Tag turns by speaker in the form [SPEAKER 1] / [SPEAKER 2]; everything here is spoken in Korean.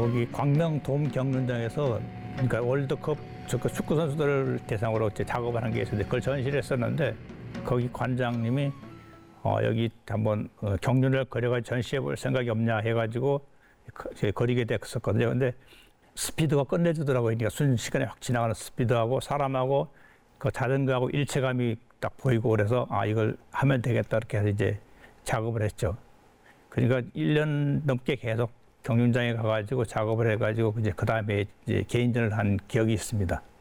[SPEAKER 1] 거기 광명돔 경륜장에서 그러니까 월드컵 축구 선수들을 대상으로 이제 작업을 한 게 있었는데 그걸 전시를 했었는데 거기 관장님이 여기 한번 경륜을 그려가 전시해 볼 생각이 없냐 해가지고 그리게 됐었거든요. 근데 스피드가 끝내주더라고요. 그러니까 순식간에 확 지나가는 스피드하고 사람하고 그 자전거하고 일체감이 딱 보이고 그래서 이걸 하면 되겠다 이렇게 해서 이제 작업을 했죠. 그러니까 1년 넘게 계속 경륜장에 가가지고 작업을 해가지고 이제 그 다음에 이제 개인전을 한 기억이 있습니다.